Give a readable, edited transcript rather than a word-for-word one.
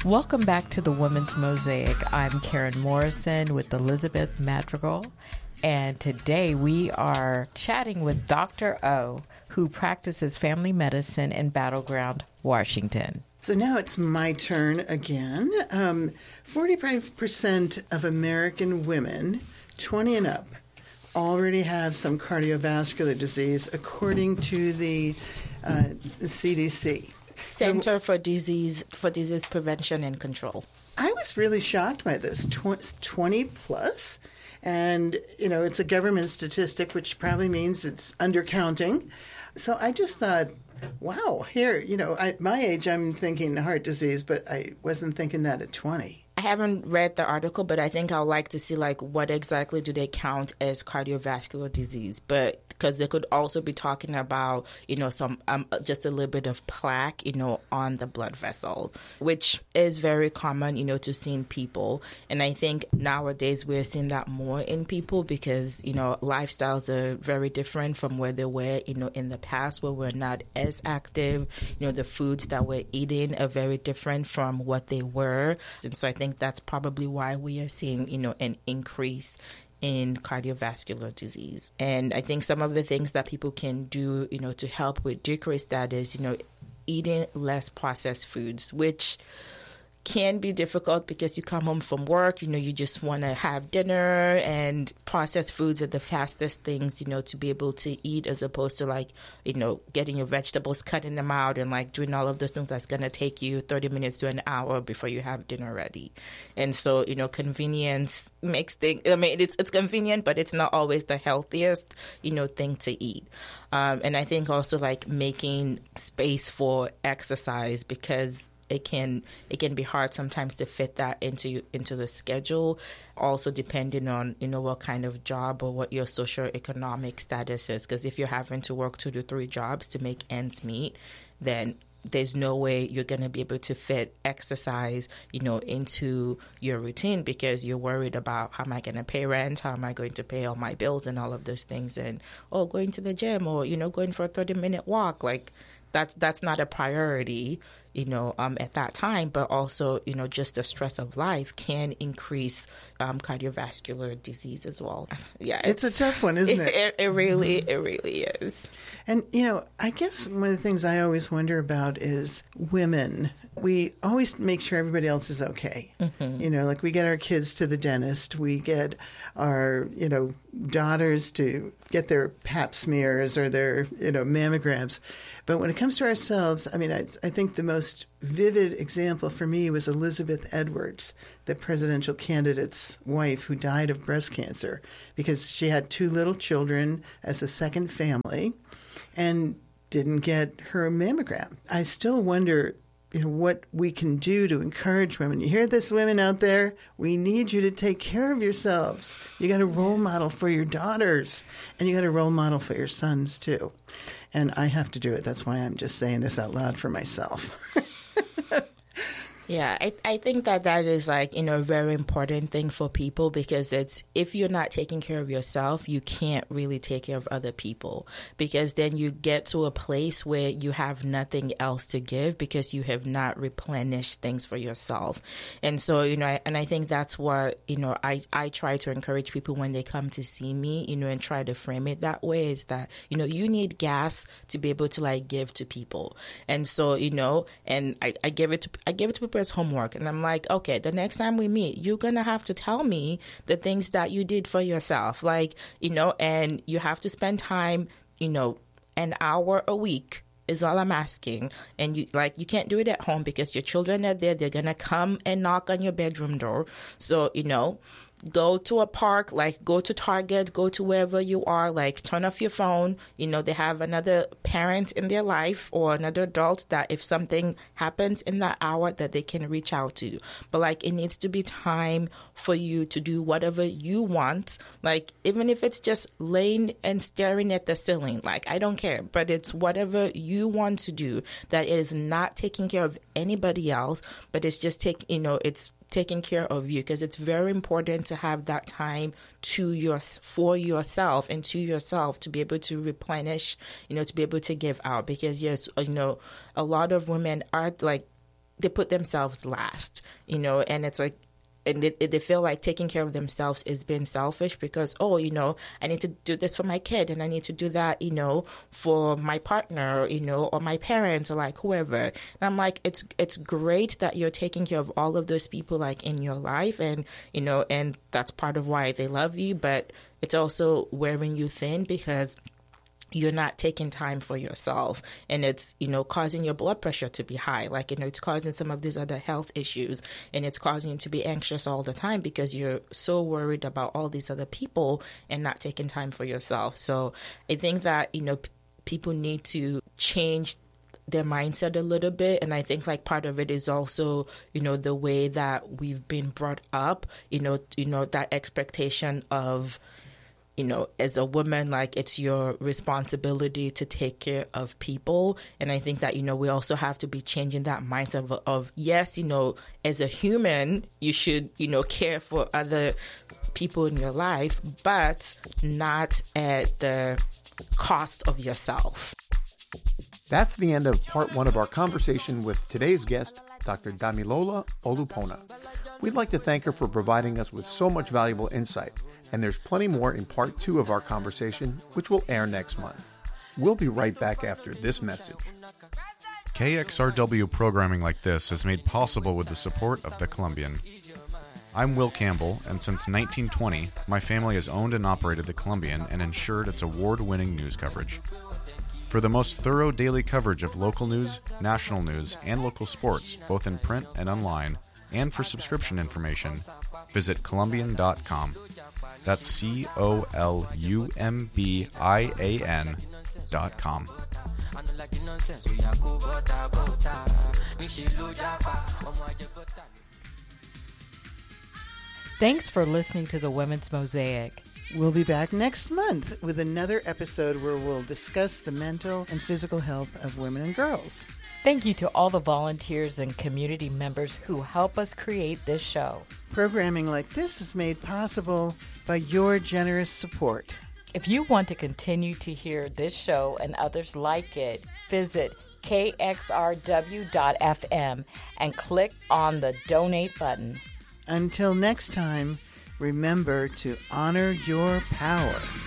Welcome back to the Women's Mosaic. I'm Karen Morrison with Elizabeth Madrigal, and today we are chatting with Dr. O, who practices family medicine in Battleground, Washington. So now it's my turn again. 45% of American women, 20 and up, already have some cardiovascular disease, according to the CDC. Center for Disease Prevention and Control. I was really shocked by this, 20 plus. And, it's a government statistic, which probably means it's undercounting. So I just thought, wow, here, at my age, I'm thinking heart disease, but I wasn't thinking that at 20. I haven't read the article, but I think I'd like to see, what exactly do they count as cardiovascular disease? But because they could also be talking about, some just a little bit of plaque, on the blood vessel, which is very common, to see in people. And I think nowadays we're seeing that more in people because, lifestyles are very different from where they were, in the past where we're not as active. The foods that we're eating are very different from what they were. And so I think that's probably why we are seeing, an increase in cardiovascular disease. And I think some of the things that people can do, to help with decrease that is, eating less processed foods, which can be difficult because you come home from work, you just want to have dinner, and processed foods are the fastest things, to be able to eat, as opposed to getting your vegetables, cutting them out and doing all of those things that's going to take you 30 minutes to an hour before you have dinner ready. And so, convenience makes things, it's convenient, but it's not always the healthiest, thing to eat. And I think also making space for exercise, because it can be hard sometimes to fit that into the schedule. Also depending on what kind of job or what your socioeconomic status is. Because if you're having to work 2 to 3 jobs to make ends meet, then there's no way you're going to be able to fit exercise, into your routine, because you're worried about how am I going to pay rent, how am I going to pay all my bills and all of those things, and going to the gym or going for a 30-minute walk, that's not a priority, at that time. But also, just the stress of life can increase cardiovascular disease as well. Yeah, it's a tough one, isn't it? It really is. And, I guess one of the things I always wonder about is women. We always make sure everybody else is okay. Mm-hmm. We get our kids to the dentist. We get our, daughters to get their pap smears or their, mammograms. But when it comes to ourselves, I think the most vivid example for me was Elizabeth Edwards, the presidential candidate's wife, who died of breast cancer because she had 2 little children as a second family and didn't get her mammogram. I still wonder, what we can do to encourage women. You hear this, women out there? We need you to take care of yourselves. You got a role model for your daughters, and you got a role model for your sons, too. And I have to do it. That's why I'm just saying this out loud for myself. Yeah, I think that is a very important thing for people, because if you're not taking care of yourself, you can't really take care of other people, because then you get to a place where you have nothing else to give because you have not replenished things for yourself. And so, and I think that's what, I try to encourage people when they come to see me, and try to frame it that way, is that, you need gas to be able to give to people. And so, and I give it to people as homework, and I'm like, okay, the next time we meet, you're gonna have to tell me the things that you did for yourself, and you have to spend time, an hour a week is all I'm asking. And you can't do it at home because your children are there. They're gonna come and knock on your bedroom door. So go to a park, go to Target, go to wherever you are, turn off your phone. They have another parent in their life or another adult that if something happens in that hour that they can reach out to. But it needs to be time for you to do whatever you want. Even if it's just laying and staring at the ceiling, I don't care, but it's whatever you want to do that is not taking care of anybody else, but it's just it's taking care of you, because it's very important to have that time for yourself and to yourself to be able to replenish, to be able to give out. Because yes, a lot of women are they put themselves last, and it's like, and they feel like taking care of themselves is being selfish because, I need to do this for my kid and I need to do that, for my partner, or my parents or like whoever. And I'm like, it's great that you're taking care of all of those people like in your life and, and that's part of why they love you. But it's also wearing you thin because you're not taking time for yourself, and it's, causing your blood pressure to be high. Like, it's causing some of these other health issues, and it's causing you to be anxious all the time because you're so worried about all these other people and not taking time for yourself. So I think that, people need to change their mindset a little bit. And I think like part of it is also, the way that we've been brought up, that expectation of, as a woman, like it's your responsibility to take care of people. And I think that, we also have to be changing that mindset of yes, as a human, you should, care for other people in your life, but not at the cost of yourself. That's the end of part 1 of our conversation with today's guest, Dr. Damilola Olupona. We'd like to thank her for providing us with so much valuable insight. And there's plenty more in part 2 of our conversation, which will air next month. We'll be right back after this message. KXRW programming like this is made possible with the support of the Columbian. I'm Will Campbell, and since 1920, my family has owned and operated the Columbian and ensured its award-winning news coverage. For the most thorough daily coverage of local news, national news, and local sports, both in print and online, and for subscription information, visit Columbian.com. That's COLUMBIAN.com. Thanks for listening to the Women's Mosaic. We'll be back next month with another episode where we'll discuss the mental and physical health of women and girls. Thank you to all the volunteers and community members who help us create this show. Programming like this is made possible by your generous support. If you want to continue to hear this show and others like it, visit kxrw.fm and click on the donate button. Until next time, remember to honor your power.